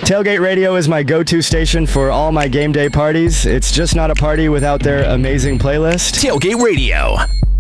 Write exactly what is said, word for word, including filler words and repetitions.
Tailgate Radio is my go-to station for all my game day parties. It's just not a party without their amazing playlist. Tailgate Radio.